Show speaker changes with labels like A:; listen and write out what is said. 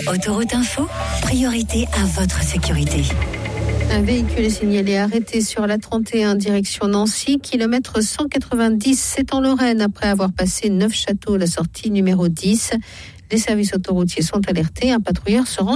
A: Autoroute Info, priorité à votre sécurité.
B: Un véhicule est signalé arrêté sur la 31 direction Nancy, kilomètre 190, c'est en Lorraine, après avoir passé Neufchâteau, la sortie numéro 10. Les services autoroutiers sont alertés, un patrouilleur se rend